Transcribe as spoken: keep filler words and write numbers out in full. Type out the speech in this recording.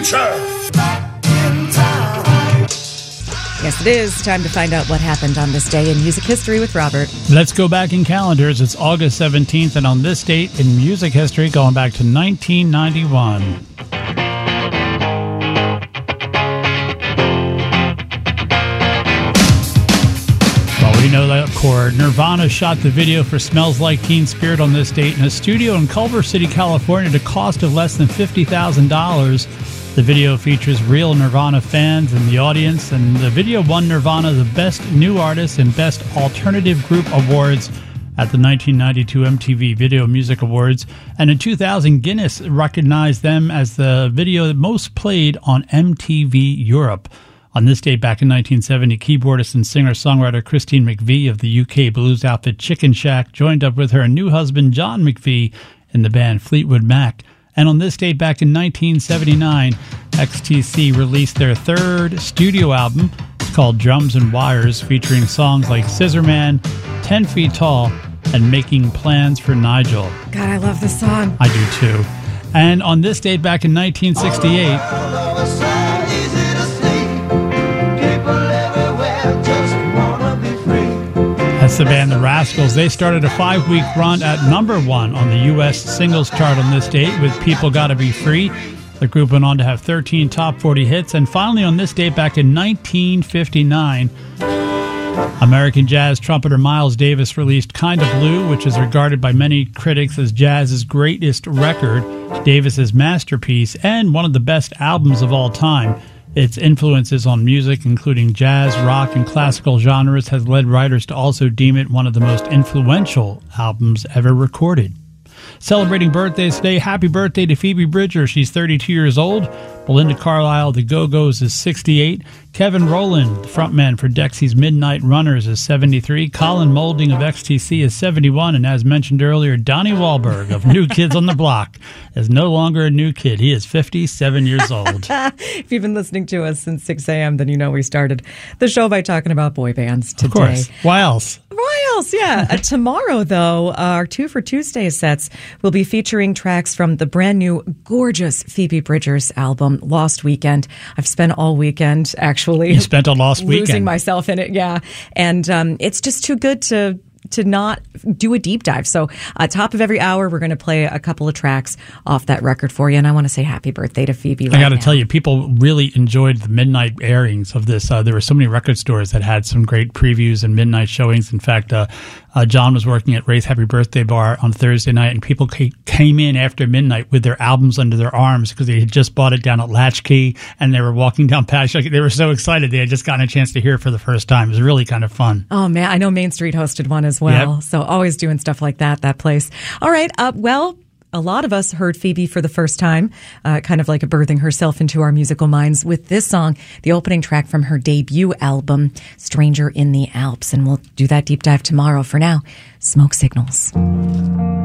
future. Yes, it is time to find out what happened on this day in music history with Robert. Let's go back in calendars. It's August seventeenth, and on this date in music history, going back to nineteen ninety-one. We know that chord. Nirvana shot the video for Smells Like Teen Spirit on this date in a studio in Culver City, California at a cost of less than fifty thousand dollars. The video features real Nirvana fans in the audience, and the video won Nirvana the Best New Artist and Best Alternative Group Awards at the nineteen ninety-two M T V Video Music Awards. And in two thousand, Guinness recognized them as the video most played on M T V Europe. On this date back in nineteen seventy, keyboardist and singer-songwriter Christine McVie of the U K blues outfit Chicken Shack joined up with her new husband John McVie in the band Fleetwood Mac. And on this date back in nineteen seventy-nine, X T C released their third studio album. It's called Drums and Wires, featuring songs like Scissor Man, ten feet Tall, and Making Plans for Nigel. God, I love this song. I do too. And on this date back in nineteen sixty-eight... That's the band The Rascals. They started a five-week run at number one on the U S singles chart on this date with People Gotta Be Free. The group went on to have thirteen top forty hits. And finally on this date back in nineteen fifty-nine, American jazz trumpeter Miles Davis released Kinda Blue, which is regarded by many critics as jazz's greatest record, Davis's masterpiece, and one of the best albums of all time. Its influences on music, including jazz, rock, and classical genres, has led writers to also deem it one of the most influential albums ever recorded. Celebrating birthdays today, happy birthday to Phoebe Bridgers. She's thirty-two years old. Belinda Carlisle, the Go-Go's, is sixty-eight. Kevin Rowland, the frontman for Dexy's Midnight Runners, is seventy-three. Colin Moulding of X T C is seventy-one. And as mentioned earlier, Donnie Wahlberg of New Kids on the Block is no longer a new kid. He is fifty-seven years old. If you've been listening to us since six a.m., then you know we started the show by talking about boy bands today. Of course. Why else? Why else? Yeah. uh, tomorrow, though, our Two for Tuesday sets will be featuring tracks from the brand new, gorgeous Phoebe Bridgers album, Lost Weekend. I've spent all weekend, actually. You spent a lost weekend. Losing myself in it, yeah. And um, it's just too good to... to not do a deep dive. So uh, top of every hour, we're going to play a couple of tracks off that record for you. And I want to say happy birthday to Phoebe right I got to now. tell you, people really enjoyed the midnight airings of this. Uh, there were so many record stores that had some great previews and midnight showings. In fact, uh, uh, John was working at Ray's Happy Birthday Bar on Thursday night, and people ca- came in after midnight with their albums under their arms because they had just bought it down at Latchkey, and they were walking down past. They were so excited. They had just gotten a chance to hear it for the first time. It was really kind of fun. Oh, man. I know Main Street hosted one as well. Yep. So always doing stuff like that, that place. All right. Uh, well, a lot of us heard Phoebe for the first time, uh, kind of like a birthing herself into our musical minds with this song, the opening track from her debut album, Stranger in the Alps. And we'll do that deep dive tomorrow. For now, Smoke Signals.